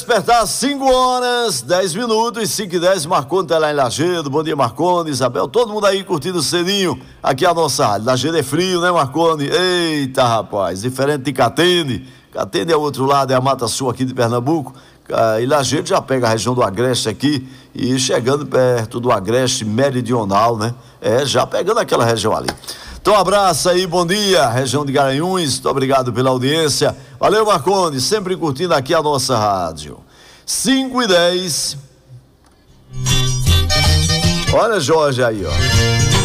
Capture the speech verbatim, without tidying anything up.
Despertar cinco horas, dez minutos, cinco e dez, Marcondes tá lá em Lajeado. Bom dia, Marcondes, Isabel, todo mundo aí curtindo cedinho aqui a nossa rádio. Lajeado é frio, né, Marcondes? Eita, rapaz, diferente de Catende. Catende é o outro lado, é a Mata Sul aqui de Pernambuco. E Lajeado já pega a região do Agreste aqui e chegando perto do Agreste meridional, né? É, já pegando aquela região ali. Então, um abraço aí, bom dia, região de Garanhuns, muito obrigado pela audiência. Valeu, Marcondes, sempre curtindo aqui a nossa rádio. cinco e dez. Olha, Jorge aí, ó.